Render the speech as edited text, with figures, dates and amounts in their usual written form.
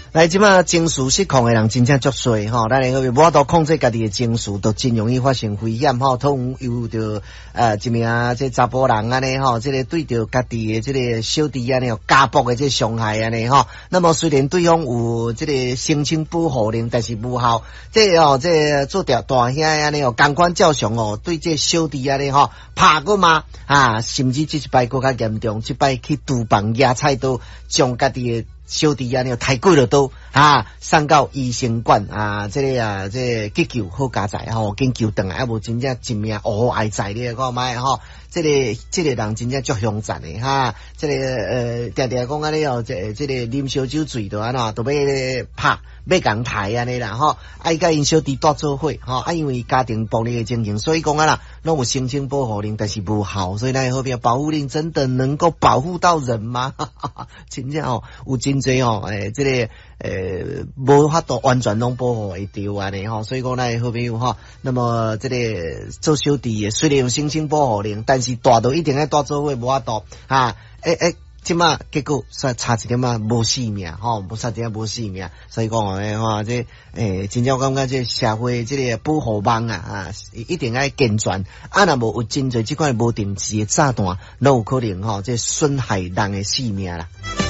来，即马情绪失控的人真正足衰吼，咱个无法度控制家己的情绪，都真容易发生危险吼。通有着一名这查甫人安尼吼，这个对着家己的这个小弟安尼家暴的这伤害安尼吼。那么虽然对方有这个申请保护令，但是无效。这做大兄安尼公款照常对这小弟安尼拍过嘛甚至这一摆更加严重，这摆去厨房野菜刀，将家己的小弟安尼抬过了刀送到医生馆这急救好加载紧救回来，无真正一命无碍在你讲卖这个人真正足凶残的这个常常讲安尼这个啉烧酒醉都安怎都要拍要共抬安尼啦爱甲因小弟带做伙因为家庭暴力的情形，所以讲拢有申请保护令，但是无效，所以咱好比保护令真的能够保护到人吗？真正有真侪这个无法度完全拢保护会到安尼所以讲咱好朋友那么这个做小弟的虽然有申请保护令，但是大到一定要带做伙无法度即马结果差一点无性命无差一点无性命，所以讲这真正感觉这社会这个保护网一定要健全若无有真侪即款无定时的炸弹，拢有可能这损害人的性命啦。